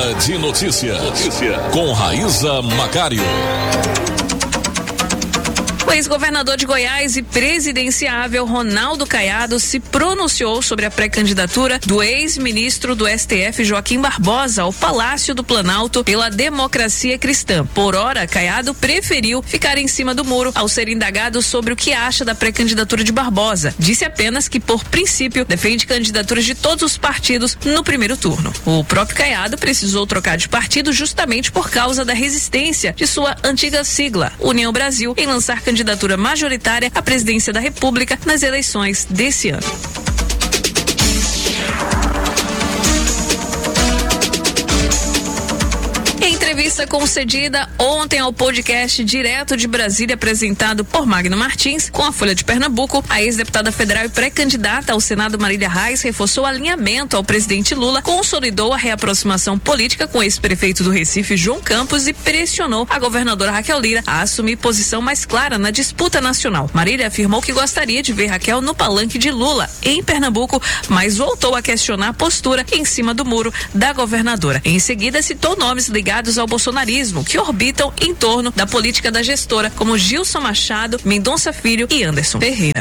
Hora de Notícias. Com Raíza Macário. O ex-governador de Goiás e presidenciável Ronaldo Caiado se pronunciou sobre a pré-candidatura do ex-ministro do STF Joaquim Barbosa ao Palácio do Planalto pela Democracia Cristã. Por ora, Caiado preferiu ficar em cima do muro ao ser indagado sobre o que acha da pré-candidatura de Barbosa. Disse apenas que, por princípio, defende candidaturas de todos os partidos no primeiro turno. O próprio Caiado precisou trocar de partido justamente por causa da resistência de sua antiga sigla, União Brasil, em lançar candidatura majoritária à presidência da República nas eleições desse ano. Em entrevista concedida ontem ao podcast Direto de Brasília, apresentado por Magno Martins, com a Folha de Pernambuco, a ex-deputada federal e pré-candidata ao Senado Marília Reis reforçou o alinhamento ao presidente Lula, consolidou a reaproximação política com o ex-prefeito do Recife, João Campos, e pressionou a governadora Raquel Lira a assumir posição mais clara na disputa nacional. Marília afirmou que gostaria de ver Raquel no palanque de Lula, em Pernambuco, mas voltou a questionar a postura em cima do muro da governadora. Em seguida, citou nomes ligados ao bolsonarismo que orbitam em torno da política da gestora, como Gilson Machado, Mendonça Filho e Anderson Ferreira.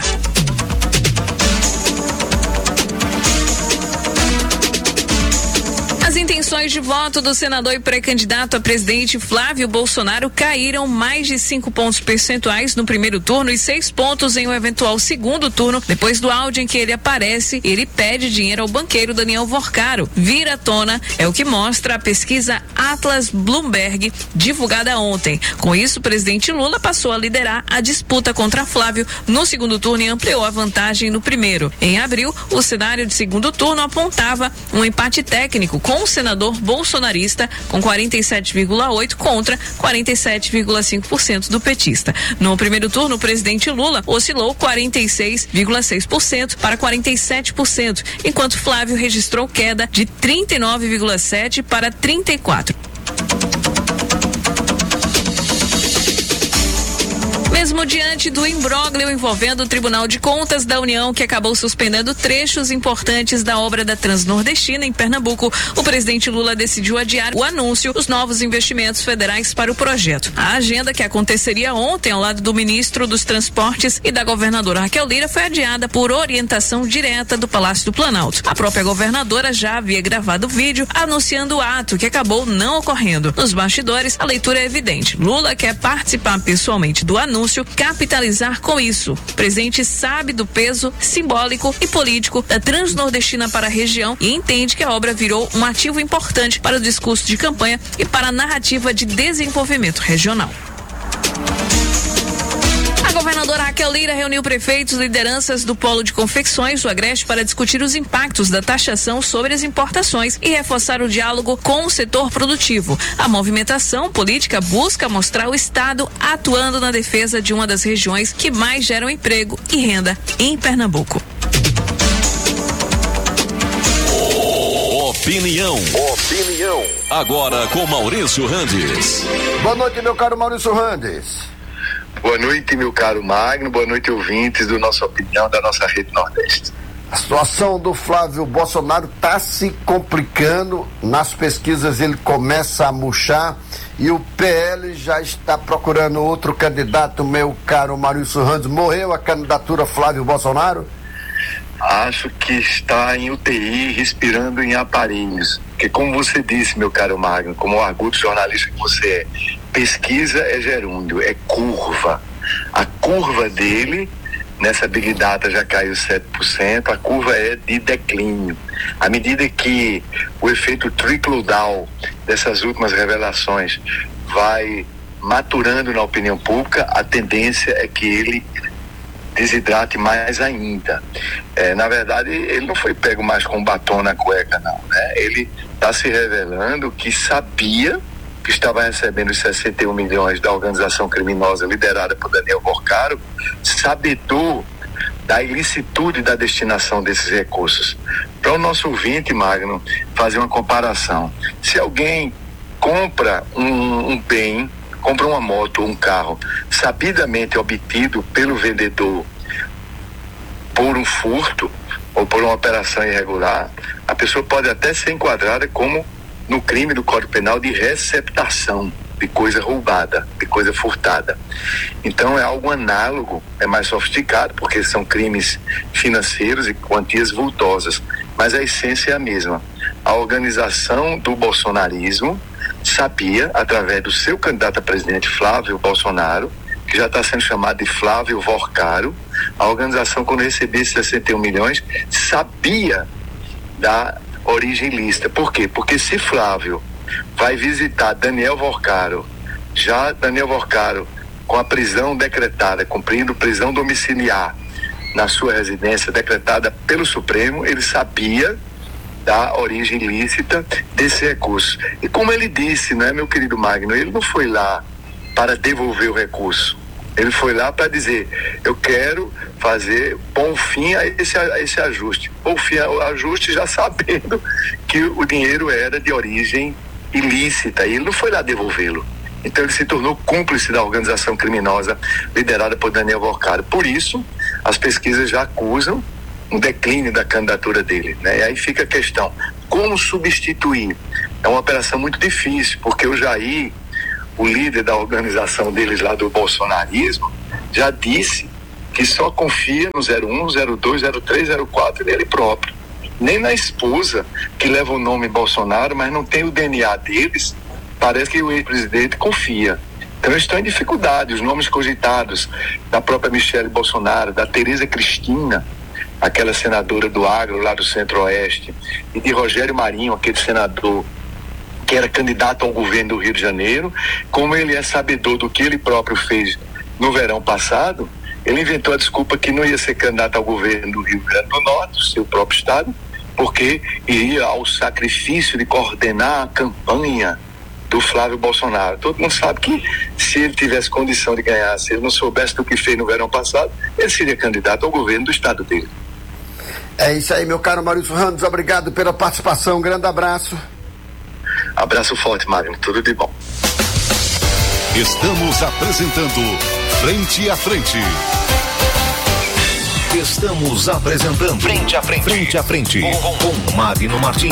As intenções de voto do senador e pré-candidato a presidente Flávio Bolsonaro caíram mais de 5 pontos percentuais no primeiro turno e 6 pontos em um eventual segundo turno, depois do áudio em que ele aparece e ele pede dinheiro ao banqueiro Daniel Vorcaro. Vir à tona é o que mostra a pesquisa Atlas Bloomberg, divulgada ontem. Com isso, o presidente Lula passou a liderar a disputa contra Flávio no segundo turno e ampliou a vantagem no primeiro. Em abril, o cenário de segundo turno apontava um empate técnico com o senador bolsonarista com 47,8% contra 47,5% do petista. No primeiro turno, o presidente Lula oscilou 46,6% para 47%, enquanto Flávio registrou queda de 39,7% para 34%. Mesmo diante do imbróglio envolvendo o Tribunal de Contas da União, que acabou suspendendo trechos importantes da obra da Transnordestina em Pernambuco, o presidente Lula decidiu adiar o anúncio dos novos investimentos federais para o projeto. A agenda, que aconteceria ontem ao lado do ministro dos Transportes e da governadora Raquel Lira, foi adiada por orientação direta do Palácio do Planalto. A própria governadora já havia gravado o vídeo anunciando o ato, que acabou não ocorrendo. Nos bastidores, a leitura é evidente. Lula quer participar pessoalmente do anúncio, capitalizar com isso. O presidente sabe do peso simbólico e político da Transnordestina para a região e entende que a obra virou um ativo importante para o discurso de campanha e para a narrativa de desenvolvimento regional. A governadora Raquel Lira reuniu prefeitos e lideranças do polo de confecções do Agreste para discutir os impactos da taxação sobre as importações e reforçar o diálogo com o setor produtivo. A movimentação política busca mostrar o Estado atuando na defesa de uma das regiões que mais geram emprego e renda em Pernambuco. Opinião. Agora com Maurício Randes. Boa noite, meu caro Maurício Randes. Boa noite, meu caro Magno, boa noite, ouvintes do Nossa Opinião, da nossa Rede Nordeste. A situação do Flávio Bolsonaro está se complicando, nas pesquisas ele começa a murchar e o PL já está procurando outro candidato, meu caro Maurício Randes. Morreu a candidatura Flávio Bolsonaro? Acho que está em UTI, respirando em aparelhos, porque como você disse, meu caro Magno, como arguto jornalista que você é, pesquisa é gerúndio, é curva. A curva dele, nessa Big Data já caiu 7%, a curva é de declínio. À medida que o efeito trickle down dessas últimas revelações vai maturando na opinião pública, a tendência é que ele desidrate mais ainda. Na verdade, ele não foi pego mais com batom na cueca, não, né? Ele está se revelando que sabia que estava recebendo os 61 milhões da organização criminosa liderada por Daniel Vorcaro, sabedor da ilicitude da destinação desses recursos. Para o nosso ouvinte, Magno, fazer uma comparação. Se alguém compra um bem, compra uma moto ou um carro sabidamente obtido pelo vendedor por um furto ou por uma operação irregular, a pessoa pode até ser enquadrada como no crime do Código Penal de receptação de coisa roubada, de coisa furtada. Então é algo análogo, é mais sofisticado, porque são crimes financeiros e quantias vultosas, mas a essência é a mesma. A organização do bolsonarismo sabia, através do seu candidato a presidente, Flávio Bolsonaro, que já está sendo chamado de Flávio Vorcaro, a organização, quando recebia esses 61 milhões, sabia da origem ilícita. Por quê? Porque se Flávio vai visitar Daniel Vorcaro, já Daniel Vorcaro com a prisão decretada, cumprindo prisão domiciliar na sua residência decretada pelo Supremo, ele sabia da origem ilícita desse recurso. E como ele disse, né, meu querido Magno, ele não foi lá para devolver o recurso. Ele foi lá para dizer, eu quero pôr um fim a esse ajuste. Pôr um fim ao ajuste já sabendo que o dinheiro era de origem ilícita, e ele não foi lá devolvê-lo. Então ele se tornou cúmplice da organização criminosa liderada por Daniel Vorcaro. Por isso, as pesquisas já acusam um declínio da candidatura dele, né? E aí fica a questão, como substituir? É uma operação muito difícil, porque o Jair, o líder da organização deles lá do bolsonarismo, já disse que só confia no 01, 02, 03, 04 dele próprio. Nem na esposa, que leva o nome Bolsonaro, mas não tem o DNA deles, parece que o ex-presidente confia. Então eles estão em dificuldade. Os nomes cogitados da própria Michele Bolsonaro, da Tereza Cristina, aquela senadora do Agro lá do Centro-Oeste, e de Rogério Marinho, aquele senador que era candidato ao governo do Rio de Janeiro, como ele é sabedor do que ele próprio fez no verão passado, ele inventou a desculpa que não ia ser candidato ao governo do Rio Grande do Norte, do seu próprio estado, porque iria ao sacrifício de coordenar a campanha do Flávio Bolsonaro. Todo mundo sabe que se ele tivesse condição de ganhar, se ele não soubesse do que fez no verão passado, ele seria candidato ao governo do estado dele. É isso aí, meu caro Maurício Ramos, obrigado pela participação, um grande abraço. Abraço forte, Magno, tudo de bom. Estamos apresentando Frente a Frente. Estamos apresentando Frente a Frente. Frente a Frente. Com Magno Martins.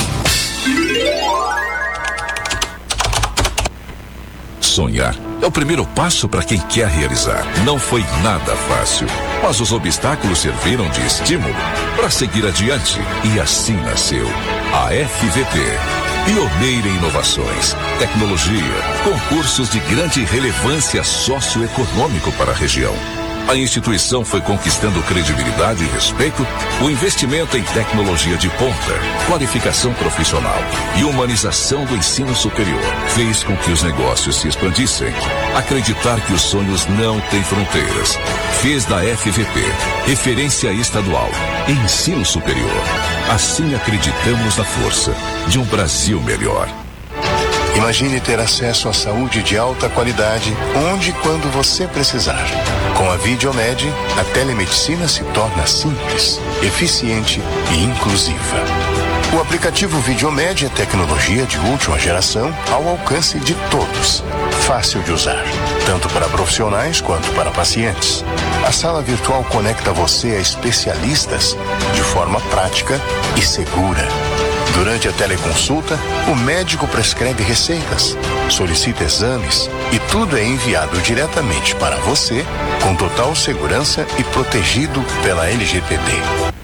Sonhar é o primeiro passo para quem quer realizar. Não foi nada fácil, mas os obstáculos serviram de estímulo para seguir adiante. E assim nasceu a FVP. Pioneira em inovações, tecnologia, concursos de grande relevância socioeconômico para a região. A instituição foi conquistando credibilidade e respeito, o investimento em tecnologia de ponta, qualificação profissional e humanização do ensino superior fez com que os negócios se expandissem. Acreditar que os sonhos não têm fronteiras fez da FVP referência estadual em ensino superior. Assim acreditamos na força de um Brasil melhor. Imagine ter acesso à saúde de alta qualidade onde e quando você precisar. Com a Videomed, a telemedicina se torna simples, eficiente e inclusiva. O aplicativo Videomed é tecnologia de última geração ao alcance de todos. Fácil de usar, tanto para profissionais quanto para pacientes. A sala virtual conecta você a especialistas de forma prática e segura. Durante a teleconsulta, o médico prescreve receitas, solicita exames e tudo é enviado diretamente para você, com total segurança e protegido pela LGPD.